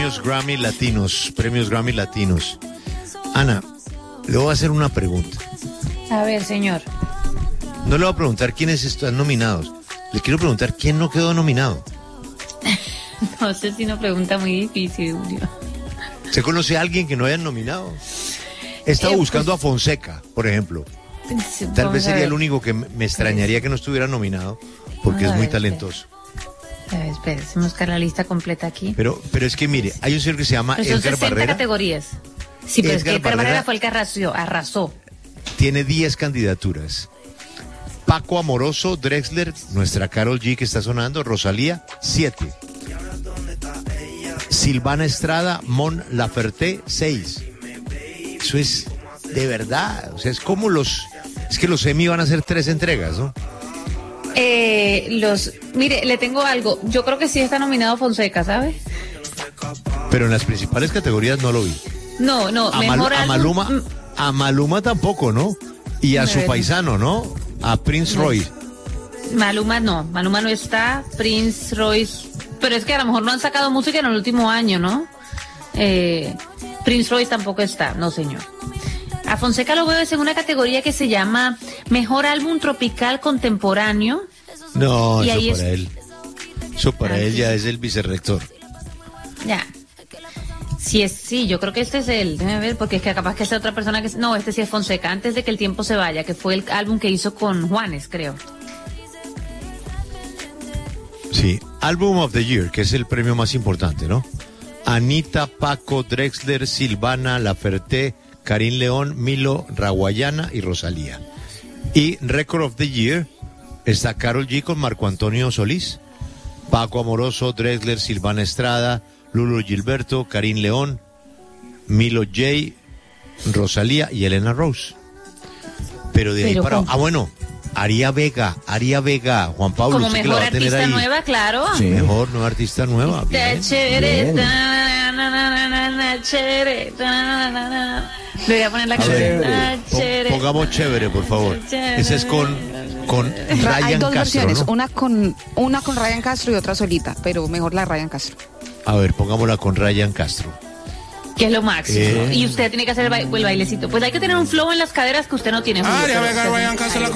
premios Grammy Latinos. Ana, le voy a hacer una pregunta. A ver, señor. No le voy a preguntar quiénes están nominados. Le quiero preguntar quién no quedó nominado. No sé si una pregunta muy difícil, Julio. ¿Se conoce a alguien que no hayan nominado? He estado buscando a Fonseca, por ejemplo. Tal vez sería el único que me extrañaría que no estuviera nominado, porque es muy talentoso. Espera, vamos a buscar la lista completa aquí. Pero es que mire, hay un señor que se llama Edgar Edgar Barrera. Barrera. Categorías. Sí, pero es que Edgar Barrera fue el que arrasó. Tiene 10 candidaturas. Paco Amoroso, Drexler, nuestra Karol G que está sonando, Rosalía, 7. Silvana Estrada, Mon Laferte, 6. Eso es de verdad, o sea, es como es que los Emmy van a hacer 3 entregas, ¿no? Mire, le tengo algo, yo creo que sí está nominado Fonseca, ¿sabe? Pero en las principales categorías no lo vi. No, mejor a Maluma tampoco, ¿no? Y a su paisano, ¿no? A Prince Royce. Maluma no está, Prince Royce, pero es que a lo mejor no han sacado música en el último año, ¿no? Prince Royce tampoco está, no señor. A Fonseca lo veo en una categoría que se llama Mejor Álbum Tropical Contemporáneo. No, eso para él ya es el vicerrector. Ya. Sí, yo creo que este es él, déjame ver, porque es que capaz que es otra persona que... No, este sí es Fonseca, Antes de que el tiempo se vaya, que fue el álbum que hizo con Juanes, creo. Sí, Album of the Year, que es el premio más importante, ¿no? Anita, Paco, Drexler, Silvana, Laferte, Karim León, Milo, Raguayana y Rosalía. Y Record of the Year está Karol G con Marco Antonio Solís, Paco Amoroso, Drexler, Silvana Estrada, Lulo Gilberto, Karim León, Milo J, Rosalía y Elena Rose. Pero de ahí para... bueno, Aria Vega, Juan Pablo. Como mejor artista nueva, claro. Sí. Mejor nueva artista nueva. Bien. Chévere, chévere. Le voy a poner la canción. Pongamos chévere, por favor. Ese es con Ryan Hay dos Castro, versiones, ¿no? una con Ryan Castro y otra solita, pero mejor la de Ryan Castro. A ver, pongámosla con Ryan Castro. Que es lo máximo. Y usted tiene que hacer el bailecito. Pues hay que tener un flow en las caderas que usted no tiene. Ryan Castro.